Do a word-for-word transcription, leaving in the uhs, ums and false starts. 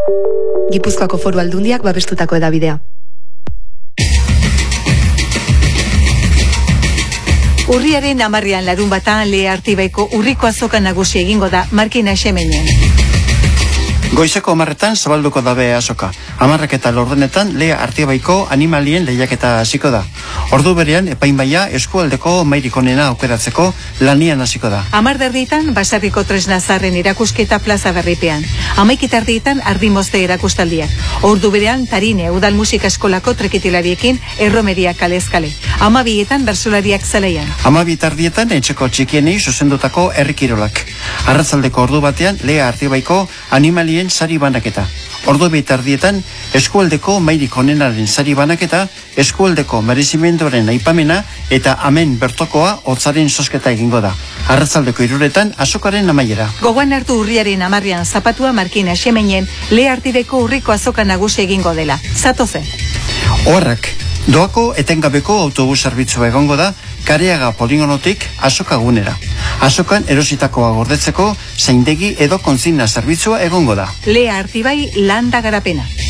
Gipuzkoako Foru Aldundiak babestutako edabidea. Urriaren hamarrean larun batan Lea Artibaiko urriko azoka nagusi egingo da Markina Xemenen. Goizeko hamarretan zabalduko dabe azoka. Hamarrak eta lordenetan Lea Artibaiko animalien lehiaketa hasiko da. Ordu berean epainbaia eskualdeko mairik onena aukeratzeko lanian hasiko da. Hamar erdietan Basarriko tresna zaharren erakusketa plaza berripean. Hamaik erdietan ardimozte erakustaldiak. Ordu berean Tarine Udal Musika Eskolako treketilariekin erromeria kalezkale. Hamabietan bersolariak zelaian. Hamabi tardietan etxeko txikienei zuzendutako herrikirolak. Arratzaldeko ordu batean Lea Artibaiko animalien sari banaketa. Ordu bitardietan eskualdeko mairik onenaren sari banaketa, eskualdeko merezimenduaren aipamena eta amen bertokoa hotzaren sosketa egingo da. Arratzaldeko hiruretan azokaren amaiera. Gogoan hartu urriaren hamarrean zapatua Markina Xemenen Lea Artibaiko urriko azoka nagusi egingo dela. Zatozen. Oharrak, doako etengabeko autobus zerbitzua egongo da Kareaga poligonotik azoka gunera. Azokan erositakoa gordetzeko zaindegi edo kontzina zerbitzua egongo da. Lea Artibai landa garapena.